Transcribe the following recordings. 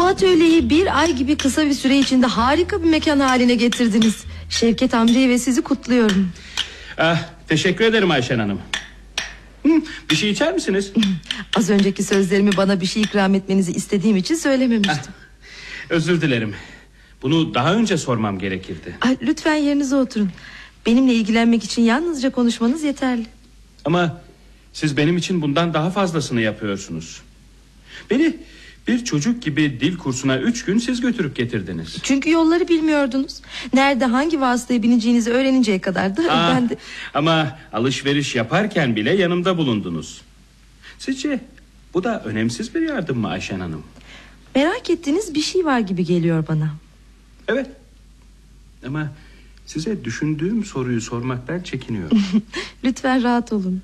Bu atölyeyi bir ay gibi kısa bir süre içinde harika bir mekan haline getirdiniz. Şevket amcayı ve sizi kutluyorum. Teşekkür ederim Ayşen Hanım. Bir şey içer misiniz? Az önceki sözlerimi bana bir şey ikram etmenizi istediğim için söylememiştim. Özür dilerim. Bunu daha önce sormam gerekirdi. Lütfen yerinize oturun. Benimle ilgilenmek için yalnızca konuşmanız yeterli. Ama siz benim için bundan daha fazlasını yapıyorsunuz. Beni bir çocuk gibi dil kursuna 3 gün siz götürüp getirdiniz. Çünkü yolları bilmiyordunuz. Nerede hangi vasıtaya bineceğinizi öğreninceye kadar da ben de... Ama alışveriş yaparken bile yanımda bulundunuz. Sizce bu da önemsiz bir yardım mı Ayşen Hanım? Merak ettiğiniz bir şey var gibi geliyor bana. Evet. Ama size düşündüğüm soruyu sormaktan çekiniyorum. Lütfen rahat olun.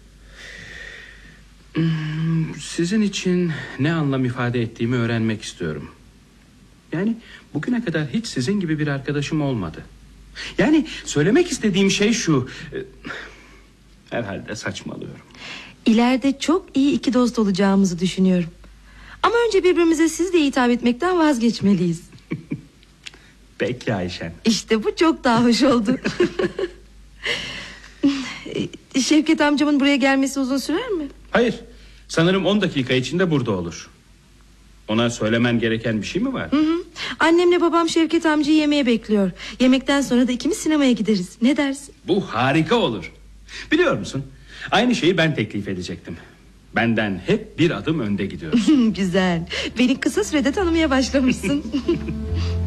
Sizin için ne anlam ifade ettiğimi öğrenmek istiyorum. Yani bugüne kadar hiç sizin gibi bir arkadaşım olmadı. Yani söylemek istediğim şey şu. Herhalde saçmalıyorum. İleride çok iyi iki dost olacağımızı düşünüyorum. Ama önce birbirimize siz de hitap etmekten vazgeçmeliyiz. Peki Ayşen. İşte bu çok daha hoş oldu. Şevket amcamın buraya gelmesi uzun sürer mi? Hayır. Sanırım 10 dakika içinde burada olur. Ona söylemen gereken bir şey mi var? Annemle babam Şevket amcayı yemeğe bekliyor. Yemekten sonra da ikimiz sinemaya gideriz. Ne dersin? Bu harika olur. Biliyor musun? Aynı şeyi ben teklif edecektim. Benden hep bir adım önde gidiyorsun. Güzel. Beni kısa sürede tanımaya başlamışsın.